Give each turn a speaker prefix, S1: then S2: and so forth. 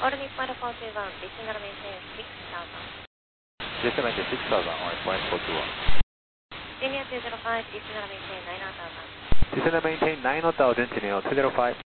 S1: All Nippon 421, descend and maintain 6000.
S2: Descend maintain 6000 on Nippon 421.
S1: Linear 205, descend and maintain 9000.
S2: Descend and maintain 9000, Linear 205.